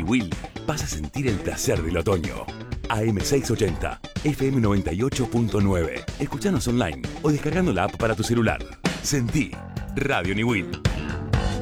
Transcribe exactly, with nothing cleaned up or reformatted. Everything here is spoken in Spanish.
Niwil vas a sentir el placer del otoño. A M seiscientos ochenta, F M noventa y ocho punto nueve. Escuchanos online o descargando la app para tu celular. Sentí Radio Niwil.